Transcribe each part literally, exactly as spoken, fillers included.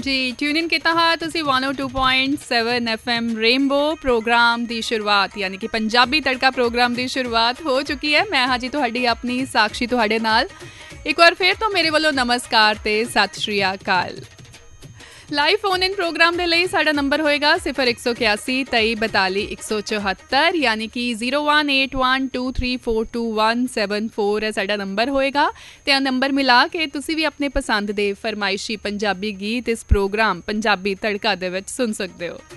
Ji tune in किया हाँ तुसी one O two point seven F M rainbow programme की शुरुआत यानी कि पंजाबी तड़का प्रोग्राम की शुरुआत हो चुकी है। मैं हाँ जी तुहाडी अपनी साक्षी तुहाडे नाल एक बार फिर तो मेरे वालों नमस्कार ते सत श्री अकाल। लाइव फोन इन प्रोग्राम के लिए साडा नंबर होएगा सिफर एक सौ इक्यासी तई बताली एक सौ चौहत्तर यानी कि zero one eight one two three four to one seven four है साडा नंबर होएगा। ते आ नंबर मिला के तुसी भी अपने पसंद दे फरमाइशी पंजाबी गीत इस प्रोग्राम पंजाबी तड़का दे विच सुन सकते हो।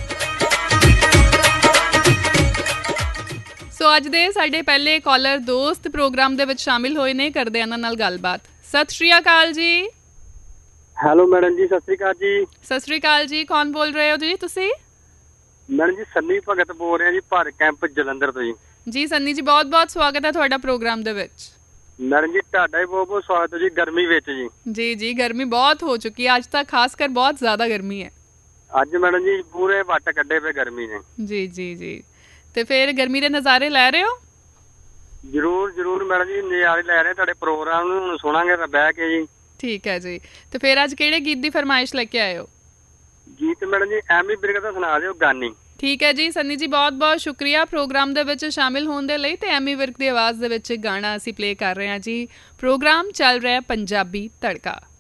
सो अज दे साडे पहले कॉलर दोस्त प्रोग्राम दे विच शामिल होए ने करदे इन्हां नाल गलबात। सत श्री अकाल जी। हेलो मैडम जी, सत श्री अकाल जी। सत श्री अकाल जी, कौन बोल रहे हो जी तुसी? मैडम जी सन्नी भगत बोल रहे हैं जी, भार कैंप जलंधर तो जी। जी सन्नी जी बहुत बहुत स्वागत है तुहाडा प्रोग्राम दे विच। मैडम जी तुहाडा भी बहुत बहुत स्वागत है जी गर्मी विच जी। जी जी गर्मी बहुत हो चुकी है, आज तक खासकर बहुत ज्यादा गर्मी है। अज मैडम जी पूरे वट कड्डे पे गर्मी ने। जी जी जी ते फिर गर्मी दे नज़ारे लै रहे हो? जरूर जरूर मैडम जी नज़ारे लै रहे तुहाडे प्रोग्राम नूं सुनांगे तां बैठ के जी। ठीक है जी। तो फिर अज किहड़े गीत की फरमाइश लेके आए हो? गीत मैडम जी एमी विर्क दा सुना दिओ गानी। ठीक है जी सन्नी जी बहुत बहुत शुक्रिया प्रोग्राम दे विच शामिल होने दे लई। ते एमी विर्क की आवाज़ दे विच गाना असीं प्ले कर रहे हैं जी। प्रोग्राम चल रहा है पंजाबी तड़का।